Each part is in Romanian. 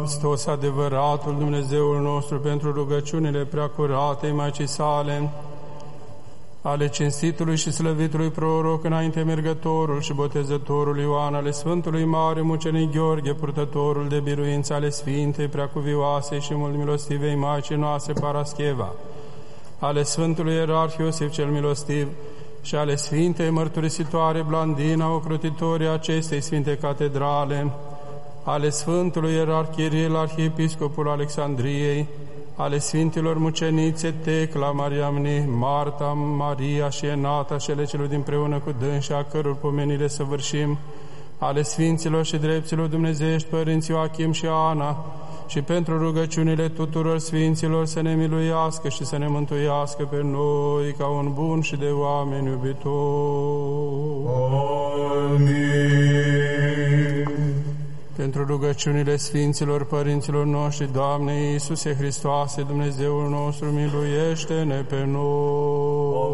Hristos, adevăratul Dumnezeul nostru, pentru rugăciunile preacuratei Maicii sale, ale cinstitului și slăvitului proroc, înainte mergătorul și botezătorul Ioan, ale Sfântului Mare Mucenic Gheorghe, purtătorul de biruință, ale Sfintei Preacuvioase și mult milostivei Maicii noastre Parascheva, ale Sfântului Ierarh Iosif cel Milostiv și ale Sfintei Mărturisitoare Blandina, ocrotitorii acestei Sfinte Catedrale, ale Sfântului Ierarh Chiril, Arhiepiscopul Alexandriei, ale Sfintilor Mucenițe Tecla, Mariamni, Marta, Maria și Enata și ale celor dinpreună cu dânsi, a căror pomenire săvârșim, ale Sfinților și Drepților Dumnezeiești, Părinții Joachim și Ana, și pentru rugăciunile tuturor Sfinților să ne miluiască și să ne mântuiască pe noi ca un bun și de oameni iubitori. Amin. Pentru rugăciunile Sfinților Părinților noștri, Doamne Iisuse Hristoase, Dumnezeul nostru, miluiește-ne pe noi.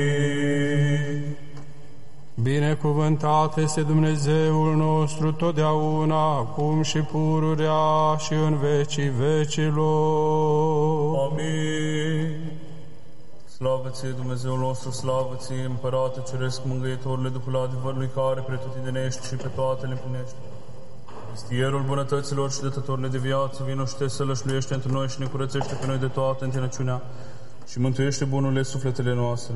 Amin. Binecuvântat este Dumnezeul nostru totdeauna, acum și pururea și în vecii vecilor. Amin. Slavă ție, Dumnezeul nostru, slavă ție, Împărate Ceresc, Mângâietorule, Duhul adevărului, care pretutinești și pe toate le împlinești. Stierul bunătăților și dătătorile de viață, vino și te sălășluiește între noi și ne curățește pe noi de toată întinăciunea și mântuiește bunurile sufletele noastre.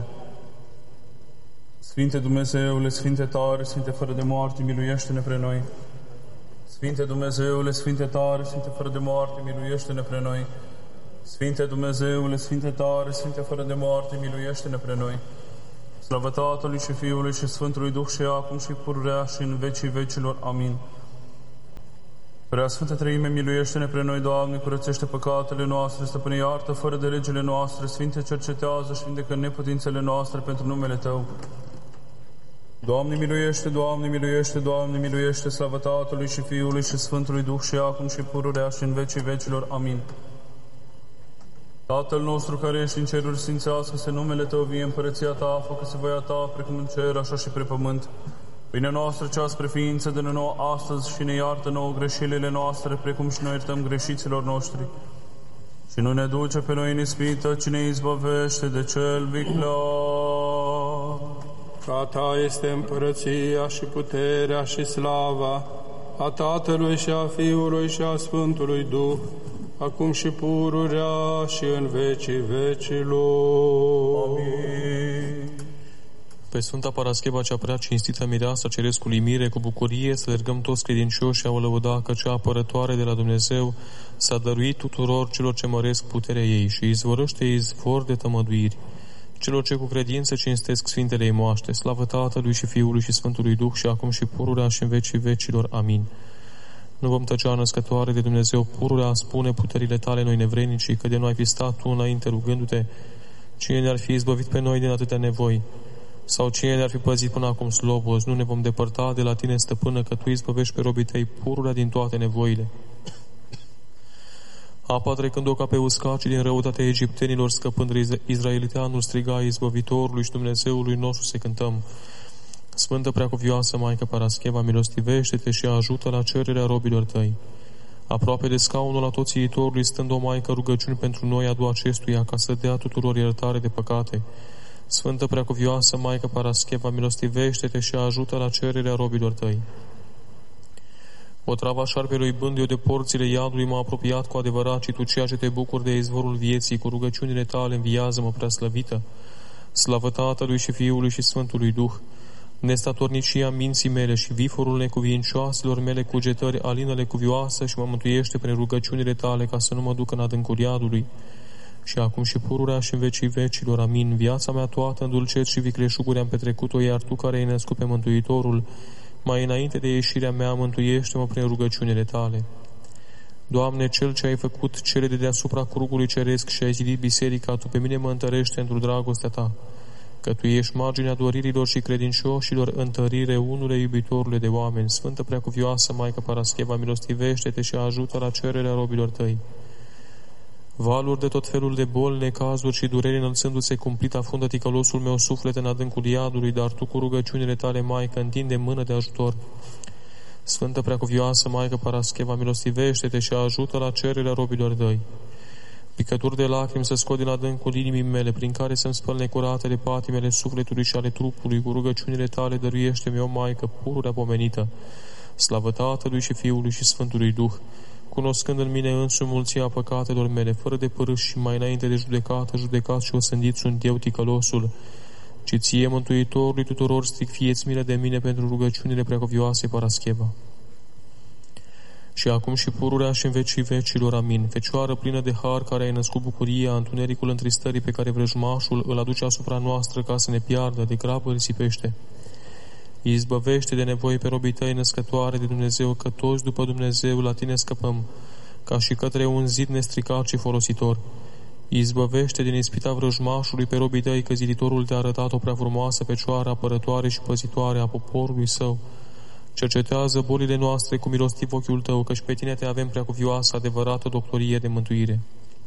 Sfinte Dumnezeule, Sfinte tare, Sfinte fără de moarte, miluiește-ne pre noi. Sfinte Dumnezeule, Sfinte tare, Sfinte fără de moarte, miluiește-ne pre noi. Sfinte Dumnezeule, Sfinte tare, Sfinte fără de moarte, miluiește-ne pre noi. Slavă Tatălui și Fiului și Sfântului Duh și acum și pururea și în vecii vecilor. Amin. Prea Sfântă Treime, miluiește-ne pre noi, Doamne, curățește păcatele noastre, Stăpâne, iartă fără de legile noastre, Sfinte, cercetează și vindecă neputințele noastre pentru numele Tău. Doamne, miluiește, Doamne, miluiește, Doamne, miluiește, slavă Tatălui și Fiului și Sfântului Duh și acum și pururea și în vecii vecilor. Amin. Tatăl nostru care ești în ceruri, sfințească-se numele Tău, vie împărăția Ta, făcă-se voia Ta, precum în cer, așa și pe pământ. Pâinea noastră cea spre ființă, dă-ne nouă astăzi și ne iartă nouă greșelile noastre, precum și noi iertăm greșiților noștri. Și nu ne duce pe noi în ispită, ci ne izbăvește de cel viclean. Ca Ta este împărăția și puterea și slava a Tatălui și a Fiului și a Sfântului Duh, acum și pururea și în vecii vecilor. Amin. Pe Sfânta Parascheva, cea prea cinstită mireasa Cerescului Mire, cu bucurie să alergăm toți credincioși și a o lăuda, că cea apărătoare de la Dumnezeu s-a dăruit tuturor celor ce măresc puterea ei și izvorăște izvor de tămăduiri celor ce cu credință cinstesc Sfintele ei moaște. Slavă Tatălui și Fiului și Sfântului Duh și acum și pururea și în vecii vecilor. Amin. Nu vom tăcea, născătoare de Dumnezeu, pururea, spune puterile Tale noi nevrednici, că de noi ai fi stat Tu înainte rugându-te. Cine ne-ar fi izbăvit pe noi din atâtea nevoi? Sau cine ne-ar fi păzit până acum slobos? Nu ne vom depărta de la Tine, Stăpână, că Tu izbăvești pe robii Tăi pururea din toate nevoile. Apa trecând-o ca pe uscaci din răutatea egiptenilor, scăpând izraeliteanul, striga izbăvitorului și Dumnezeului nostru să cântăm. Sfântă Preacuvioasă Maică Parascheva, milostivește-te și ajută la cererea robilor Tăi. Aproape de scaunul atoțiitorului, stând o Maică, rugăciuni pentru noi adu acestuia, ca să dea tuturor iertare de păcate. Sfântă Preacuvioasă Maică Parascheva, milostivește-te și ajută la cererea robilor Tăi. O travă șarpelui bând eu de porțile iadului m-a apropiat cu adevărat, și Tu, ceea ce te bucuri de izvorul vieții, cu rugăciunile Tale înviază-mă prea slăvită. Slavă Tatălui și Fiului și Sfântului Duh, nestatornicia minții mele și viforul necuvincioaselor mele cugetări, alină-le cuvioasă și mă mântuiește prin rugăciunile Tale, ca să nu mă duc în adâncul iadului. Și acum și pururea și în vecii vecilor. Amin. Viața mea toată în dulceți și vicleșuguri am petrecut-o, iar Tu, care ai născut pe Mântuitorul, mai înainte de ieșirea mea, mântuiește-mă prin rugăciunile Tale. Doamne, Cel ce ai făcut cele de deasupra crugului ceresc și ai zidit biserica, Tu pe mine mă întărește într-o dragostea Ta, că Tu ești marginea doririlor și credincioșilor, întărire unule iubitorule de oameni. Sfântă Preacuvioasă Maică Parascheva, milostivește-te și ajută la cererea robilor Tăi. Valuri de tot felul de boli, necazuri și dureri înălțându-se cumplit, afundă ticălosul meu suflet în adâncul iadului, dar Tu cu rugăciunile Tale, Maică, întinde mână de ajutor. Sfântă Preacuvioasă Maică Parascheva, milostivește-te și ajută la cererea robilor tăi. Picături de lacrimi să scot din adâncul inimii mele, prin care să-mi spăl necuratele patimele sufletului și ale trupului, cu rugăciunile tale dăruiește-mi, o Maică, pururea pomenită. Slavă Tatălui și Fiului și Sfântului Duh, cunoscând în mine însumi mulțimea păcatelor mele, fără de părâș și mai înainte de judecată, judecat și osândit sunt eu, ticălosul, ci ție, Mântuitorului tuturor, stric fie-ți milă de mine pentru rugăciunile Preacuvioasei Parascheva. Și acum și pururea și în vecii vecilor, amin. Fecioară plină de har, care ai născut bucuria, întunericul întristării pe care vrăjmașul îl aduce asupra noastră ca să ne piardă, de grabă risipește. Izbăvește de nevoi pe robii tăi, născătoare de Dumnezeu, că toți după Dumnezeu la tine scăpăm, ca și către un zid nestricat și folositor. Izbăvește din ispita vrăjmașului pe robii tăi, că ziditorul te-a arătat o prea frumoasă fecioară, apărătoare și păzitoare a poporului său. Cercetează bolile noastre cu milostiv ochiul tău, căci pe tine te avem, Preacuvioasă, adevărată doctorie de mântuire.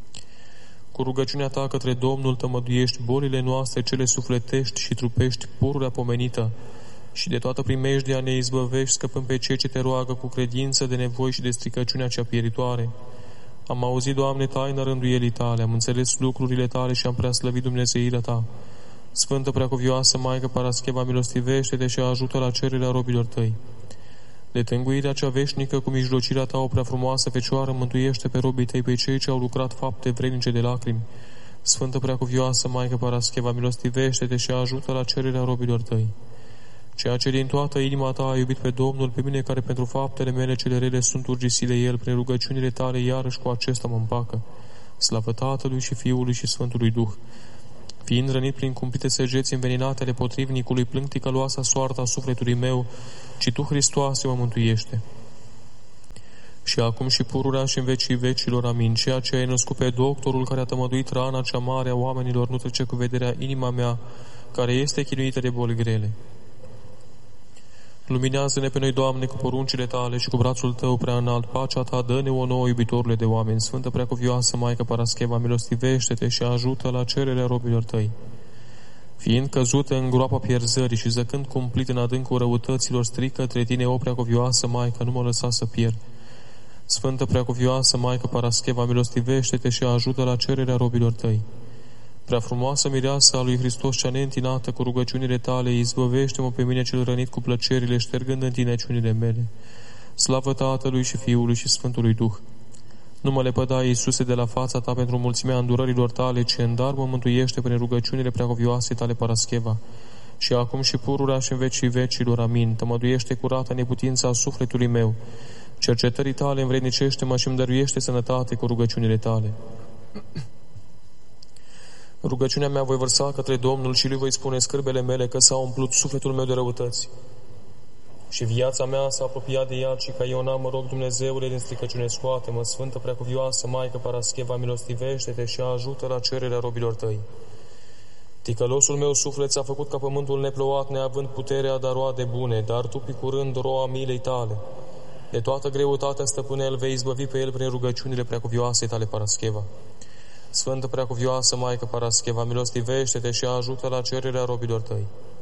Cu rugăciunea ta către Domnul tămăduiești bolile noastre, cele sufletești și trupești, pururea pomenită, și de toată primejdea ne izbăvești, scăpând pe cei ce te roagă cu credință de nevoi și de stricăciunea cea pieritoare. Am auzit, Doamne, taina rânduielii tale, am înțeles lucrurile tale și am preaslăvit dumnezeirea ta. Sfântă Preacuvioasă Maică Parascheva, milostivește-te și ajută la cererea robilor tăi. De tânguirea cea veșnică, cu mijlocirea ta, o prea frumoasă Fecioară, mântuiește pe robii tăi, pe cei ce au lucrat fapte vrednice de lacrimi. Sfântă Preacuvioasă Maică Parascheva, milostivește-te și ajută la cererea robilor tăi. Ceea ce din toată inima ta a iubit pe Domnul, pe mine care pentru faptele mele cele rele sunt urgisile El, prin rugăciunile tale iarăși cu acesta mă împacă. Slavă Tatălui și Fiului și Sfântului Duh. Fiind rănit prin cumplite săgeți înveninate ale potrivnicului, plâng ticăloasa soarta sufletului meu, ci Tu, Hristoase, mă mântuiește. Și acum și pururea și în vecii vecilor, amin. Ceea ce ai născut pe doctorul care a tămăduit rana cea mare a oamenilor nu trece cu vederea inima mea, care este chinuită de boli grele. Luminează-ne pe noi, Doamne, cu poruncile Tale și cu brațul Tău prea înalt. Pacea Ta dă-ne o nouă, iubitorule de oameni. Sfântă Preacuvioasă Maică Parascheva, milostivește-te și ajută la cererea robilor Tăi. Fiind căzută în groapa pierzării și zăcând cumplit în adâncul răutăților, stric către Tine, o Preacuvioasă Maică, nu mă lăsa să pierd. Sfântă Preacuvioasă Maică Parascheva, milostivește-te și ajută la cererea robilor Tăi. Prea frumoasă mireasă a lui Hristos cea neîntinată, cu rugăciunile Tale, izbăvește-mă pe mine cel rănit cu plăcerile, ștergând întineciunile mele. Slavă Tatălui și Fiului și Sfântului Duh. Nu mă lepăda, Iisuse, de la fața Ta pentru mulțimea îndurărilor Tale, ci în dar mă mântuiește prin rugăciunile Preacuvioasei Tale Parascheva. Și acum și pururea și în vecii vecilor, amin. Tămăduiește curată neputința sufletului meu. Cercetării Tale învrednicește-mă și îmi dăruiește sănătate cu rugăciunile Tale. Rugăciunea mea voi vărsa către Domnul și Lui voi spune scârbele mele, că s-a umplut sufletul meu de răutăți. Și viața mea s-a apropiat de ea, și ca Iona mă rog, Dumnezeule, din stricăciune scoate-mă. Sfântă Preacuvioasă Maică Parascheva, milostivește-te și ajută la cererea robilor Tăi. Ticălosul meu suflet s-a făcut ca pământul neplouat, neavând puterea de a roade bune, dar Tu, picurând roa milei Tale, de toată greutatea, Stăpâne, îl vei izbăvi pe el prin rugăciunile Preacuvioasei Tale Parascheva. Sfântă Preacuvioasă Maică Parascheva, milostivește-te și ajută la cererea robilor Tăi.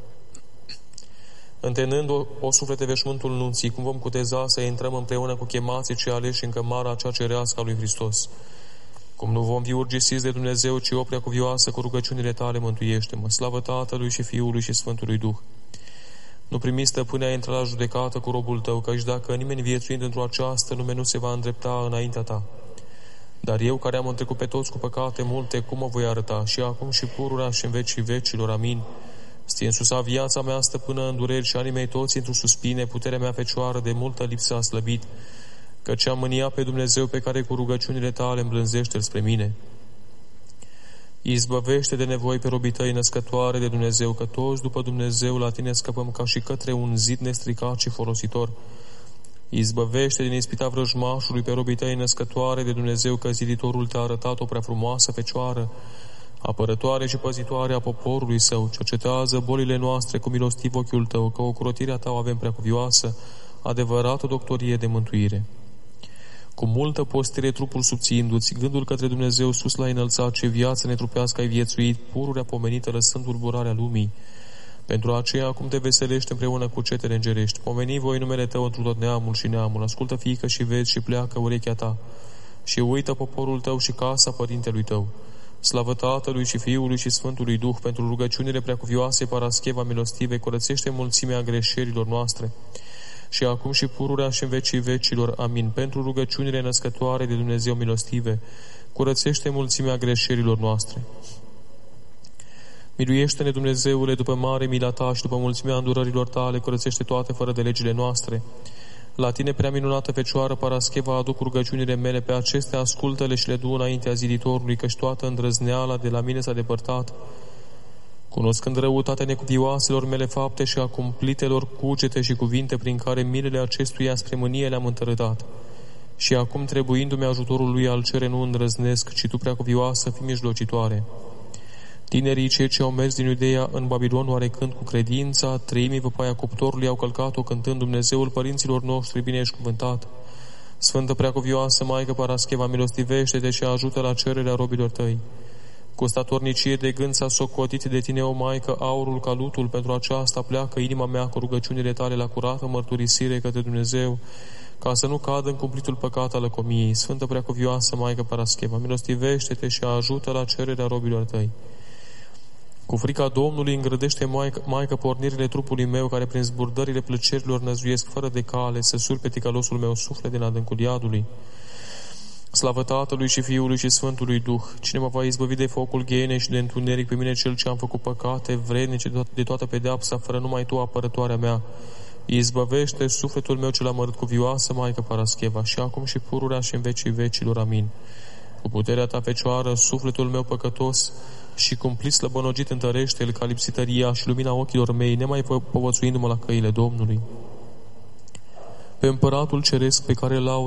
Întenând o suflete veșmântul nunții, cum vom cuteza să intrăm împreună cu chemații cei aleși în cămara cea cerească a lui Hristos. Cum nu vom fi urgisiți de Dumnezeu, ci o Preacuvioasă, cu rugăciunile Tale mântuiește-mă. Slavă Tatălui și Fiului și Sfântului Duh. Nu primi, Stăpâne, a intra la judecată cu robul Tău, căci dacă nimeni viețuind într-o această lume nu se va îndrepta înaintea Ta. Dar eu, care am întrecut pe toți cu păcate multe, cum mă voi arăta? Și acum și pururea și în vecii vecilor, amin. Stie însusa viața mea, Stăpână, în dureri și anii mei toți într-o suspine, puterea mea Fecioară de multă lipsă a slăbit, căci am mânia pe Dumnezeu pe care cu rugăciunile Tale îmblânzește-L spre mine. Izbăvește de nevoi pe robii Tăi, născătoare de Dumnezeu, că toți după Dumnezeu la Tine scăpăm ca și către un zid nestricat și folositor. Izbăvește din ispita vrăjmașului pe robii Tăi, născătoare de Dumnezeu, că ziditorul Te-a arătat o prea frumoasă Fecioară, apărătoare și păzitoare a poporului Său. Cercetează bolile noastre cu milostiv ochiul Tău, că ocrotirea Ta o avem preacuvioasă, adevărată doctorie de mântuire. Cu multă postire trupul subțiindu-ți, gândul către Dumnezeu sus l-ai înălțat, ce viață netrupească ai viețuit, pururea pomenită lăsând tulburarea lumii. Pentru aceea acum te veselești împreună cu cetele îngerești. Pomeni voi numele Tău întru tot neamul și neamul. Ascultă, fiică, și vezi și pleacă urechea Ta. Și uită poporul Tău și casa părintelui Tău. Slavă Tatălui și Fiului și Sfântului Duh, pentru rugăciunile preacuvioase Parascheva milostive, curățește mulțimea greșelilor noastre. Și acum și pururea și în vecii vecilor. Amin. Pentru rugăciunile născătoare de Dumnezeu milostive, curățește mulțimea greșelilor noastre. Miluiește-ne, Dumnezeule, după mare mila Ta și după mulțimea îndurărilor Tale, curățește toate fără de legile noastre. La Tine, prea minunată Fecioară Parascheva, aduc rugăciunile mele, pe acestea ascultă-le și le du înaintea Ziditorului, căci toată îndrăzneala de la mine s-a depărtat. Cunoscând răutatea necuvioaselor mele fapte și a cumplitelor cugete și cuvinte prin care milele acestuia spre mânie le-am întărâtat. Și acum, trebuindu-mi ajutorul lui, al cere nu îndrăznesc, ci Tu, preacuvioasă, fii mijlocitoare. Tinerii cei ce au mers din Iudeea în Babilon oarecând cu credința, treimii văpaia cuptorului au călcat-o cântând Dumnezeul părinților noștri binecuvântat. Sfântă preacuvioasă Maică Parascheva, milostivește-te și ajută la cererea robilor Tăi. Cu statornicie de gând s-a socotit de Tine, o Maică, aurul ca lutul, pentru aceasta pleacă inima mea cu rugăciunile Tale la curată mărturisire către Dumnezeu, ca să nu cadă în cumplitul păcat al lăcomiei. Sfântă preacuvioasă Maică Parascheva, milostivește-te și ajută la cererea robilor Tăi. Cu frica Domnului îngrădește, Maică, pornirile trupului meu, care prin zburdările plăcerilor năzuiesc fără de cale, să sur pe ticălosul meu suflet din adâncul iadului. Slavă Tatălui și Fiului și Sfântului Duh! Cine mă va izbăvi de focul ghenei și de întuneric, pe mine cel ce am făcut păcate vrednice de toată pedeapsa, fără numai Tu, apărătoarea mea. Izbăvește sufletul meu cel amărât cuvioasă, Maică Parascheva, și acum și pururea și în vecii vecilor. Amin. Cu puterea Ta, Fecioară, sufletul meu păcătos și cumplit slăbănogit întărește-l ca lipsităria și lumina ochilor mei, nemai povățuindu-mă la căile Domnului. Pe Împăratul Ceresc pe care l-au